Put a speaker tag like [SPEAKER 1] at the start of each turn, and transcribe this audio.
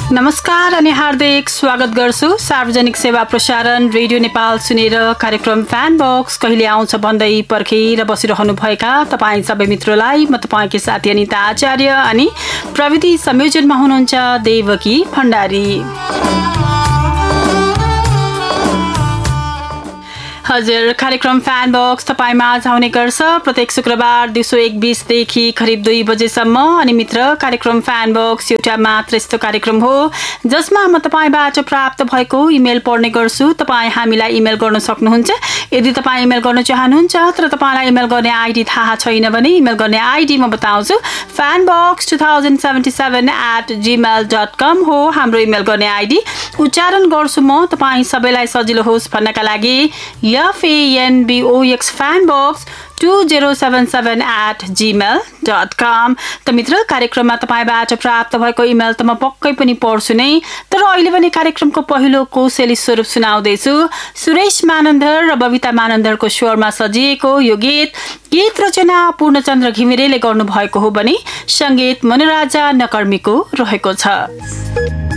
[SPEAKER 1] नमस्कार अनि हार्दिक स्वागत गर्छु। सार्वजनिक सेवा प्रसारण रेडियो नेपाल सुनेर कार्यक्रम फ्यान बक्स कहिले आउँछ भन्दै पर्खेर बसिरहनु भएका तपाईँ सबै मित्रलाई म तपाईँकी साथी अनिता आचार्य अनि प्रविधि संयोजनमा हुनुहुन्छ देवकी भण्डारी। हजुर, कार्यक्रम फ्यान बक्स तपाईमा आज आउने गर्छ प्रत्येक शुक्रबार दिउँसो 1:20 देखि करिब 2 बजेसम्म। अनि मित्र, कार्यक्रम फ्यान बक्स एउटा मात्र यस्तो कार्यक्रम हो जसमा म तपाईबाट प्राप्त भएको इमेल पढ्ने गर्छु। तपाईँ हामीलाई इमेल गर्न सक्नुहुन्छ यदि तपाईँ इमेल गर्न चाहनुहुन्छ तर तपाईलाई इमेल गर्ने आइडी थाहा छैन भने इमेल गर्ने आइडी म बताउँछु। fanbox2077@gmail.com हो हाम्रो इमेल गर्ने आइडी। उच्चारण गर्छु म तपाईँ सबैलाई सजिलो होस् भन्नका लागि FANBOX fanbox2077@gmail.com। त मित्र, कार्यक्रममा तपाईबाट प्राप्त भएको इमेल त म पक्कै पनि पढ्छु नै, तर अहिले पनि कार्यक्रमको पहिलो कौशली स्वरूप सुनाउँदैछु। सुरेश मानन्दर र बबिता मानन्दरको स्वरमा सजिएको यो गीत रचना पूर्णचन्द्र घिमिरेले गर्नुभएको हो भने संगीत मनराजा नकर्मीको रहेको छ।